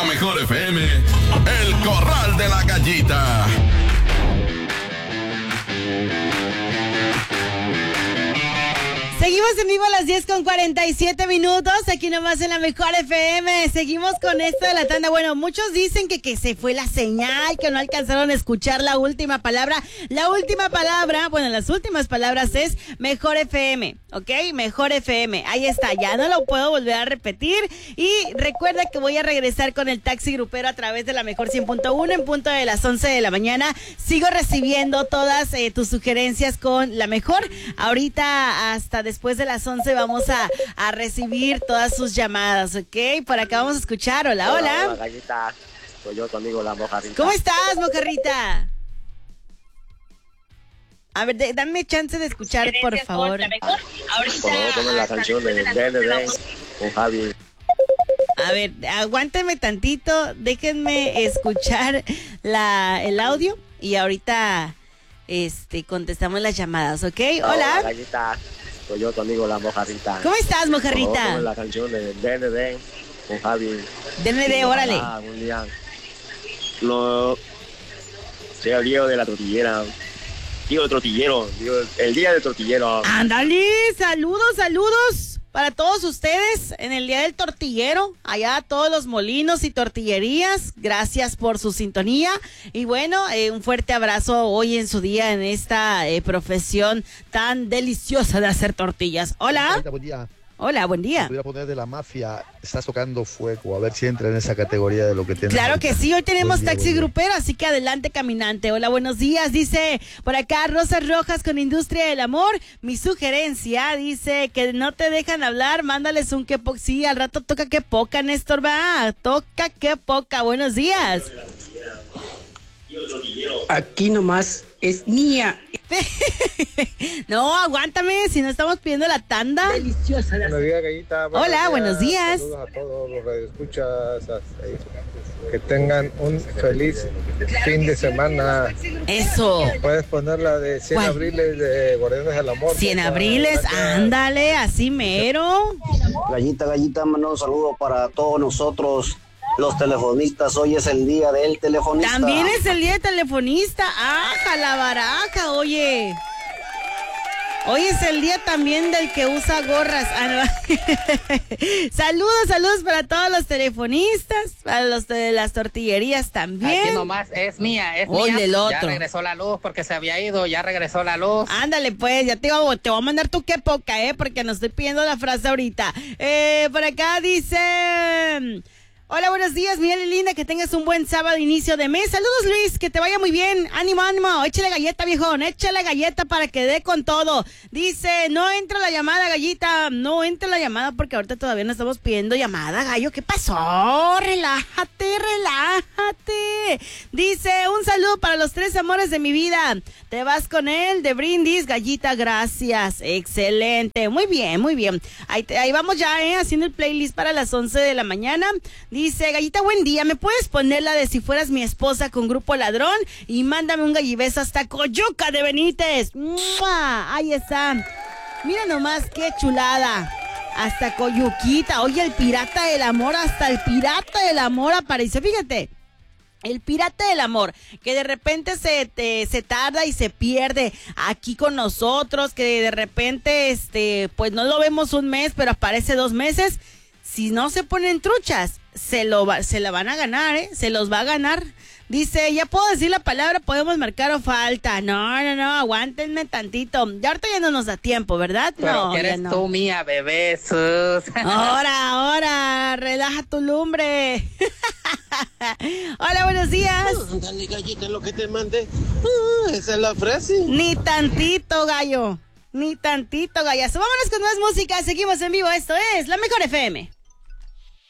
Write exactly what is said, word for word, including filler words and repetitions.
Mejor F M, El Corral de la Gallita. Seguimos en vivo a las diez con cuarenta y siete minutos, aquí nomás en la Mejor F M. Seguimos con esto de la tanda. Bueno, muchos dicen que, que se fue la señal, que no alcanzaron a escuchar la última palabra. La última palabra, bueno, las últimas palabras es Mejor F M, ¿ok? Mejor F M, ahí está, ya no lo puedo volver a repetir. Y recuerda que voy a regresar con el taxi grupero a través de la Mejor cien punto uno en punto de las once de la mañana. Sigo recibiendo todas eh, tus sugerencias con la Mejor. Ahorita hasta después Después de las once vamos a, a recibir todas sus llamadas, ¿ok? Por acá vamos a escuchar. Hola, hola. Hola, hola Gallita. Soy yo, tu amigo, la Mojarrita. ¿Cómo estás, Mojarrita? A ver, de, dame chance de escuchar, por favor. Por favor, ponme la canción de D N D con Javi. A ver, aguántenme tantito, déjenme escuchar la, el audio y ahorita este, contestamos las llamadas, ¿ok? Hola. Hola, Gallita. Soy yo, tu amigo, la Mojarrita. ¿Cómo estás, Mojarrita? Por favor, la canción de D N D con Javi. D N D, órale. Ah, un día. No. Sea el día de la tortillera. Día del tortillero. El día del tortillero. Ándale, saludos, saludos para todos ustedes en el día del tortillero. Allá a todos los molinos y tortillerías. Gracias por su sintonía. Y bueno, eh, un fuerte abrazo hoy en su día en esta eh, profesión tan deliciosa de hacer tortillas. Hola. Buen día. Hola, buen día. Voy a poner de la mafia, estás tocando fuego, a ver si entra en esa categoría de lo que tienes. Claro que sí, hoy tenemos día, taxi grupero, así que adelante caminante. Hola, buenos días, dice por acá Rosas Rojas con Industria del Amor. Mi sugerencia, dice que no te dejan hablar, mándales un que poca. Sí, al rato toca que poca, Néstor, va, toca que poca. Buenos días. Aquí nomás es mía. No, aguántame, si no estamos pidiendo la tanda. Deliciosa. Buenos días, Gallita. Buenos Hola, días. buenos días. Saludos a todos los radioescuchas. Que tengan un feliz fin de semana. Eso. Puedes poner la de cien ¿Cuál? abriles de Guardianes del Amor. cien abriles, ándale, así mero. Gallita, Gallita, mando un saludo para todos nosotros, los telefonistas. Hoy es el día del telefonista. También es el día del telefonista. ¡Aja, la baraja! Oye. Hoy es el día también del que usa gorras. Ah, no. Saludos, saludos para todos los telefonistas, para los de las tortillerías también. Aquí nomás es mía, es Oye, mía. el otro. Ya regresó la luz porque se había ido, ya regresó la luz. Ándale, pues, ya te voy, te voy a mandar tu qué poca, ¿eh? Porque no estoy pidiendo la frase ahorita. Eh, por acá dice... Hola, buenos días, Miguel y Linda, que tengas un buen sábado, inicio de mes. Saludos, Luis, que te vaya muy bien. Ánimo, ánimo, échale galleta, viejón, échale galleta para que dé con todo. Dice, no entra la llamada, Gallita, no entra la llamada porque ahorita todavía no estamos pidiendo llamada, gallo. ¿Qué pasó? Relájate, relájate. Dice, un saludo para los tres amores de mi vida. Te vas con él, de brindis, Gallita, gracias. Excelente, muy bien, muy bien. Ahí, te, ahí vamos ya, ¿eh? Haciendo el playlist para las once de la mañana. Dice, Gallita, buen día, ¿me puedes poner la de Si Fueras Mi Esposa con Grupo Ladrón? Y mándame un gallibeso hasta Coyuca de Benítez. ¡Mua! Ahí está. Mira nomás qué chulada. Hasta Coyuquita. Oye, el pirata del amor, hasta el pirata del amor apareció. Fíjate. El pirata del amor, que de repente se, te, se tarda y se pierde aquí con nosotros, que de repente, este, pues no lo vemos un mes, pero aparece dos meses. Si no se ponen truchas, se lo va, se la van a ganar, ¿eh? Se los va a ganar. Dice, ya puedo decir la palabra, podemos marcar o falta. No, no, no, aguántenme tantito. Ya ahorita ya no nos da tiempo, ¿verdad? Pero no, que eres no. tú mía, bebé, sus. Ahora, ahora, relaja tu lumbre. Hola, buenos días. Dale, Gallita, lo que te mandé. Uh, esa es la frase. Ni tantito, gallo. Ni tantito, gallazo. Vámonos con más música. Seguimos en vivo. Esto es La Mejor F M.